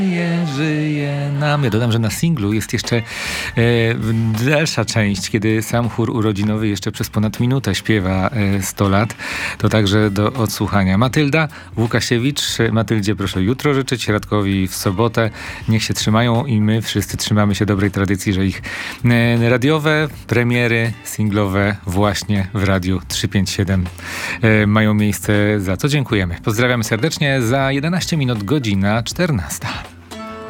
Żyje nam. Ja dodam, że na singlu jest jeszcze dalsza część, kiedy sam chór urodzinowy jeszcze przez ponad minutę śpiewa 100 lat. To także do odsłuchania. Matylda Łukasiewicz. Matyldzie proszę jutro życzyć, Radkowi w sobotę. Niech się trzymają i my wszyscy trzymamy się dobrej tradycji, że ich radiowe premiery singlowe właśnie w Radiu 357 mają miejsce, za co dziękujemy. Pozdrawiamy serdecznie. Za 11 minut godzina 14.